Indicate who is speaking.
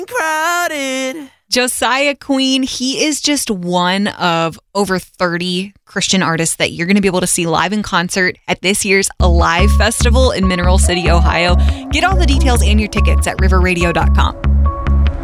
Speaker 1: crowded.
Speaker 2: Josiah Queen, he is just one of over 30 Christian artists that you're going to be able to see live in concert at this year's Alive Festival in Mineral City, Ohio. Get all the details and your tickets at riverradio.com.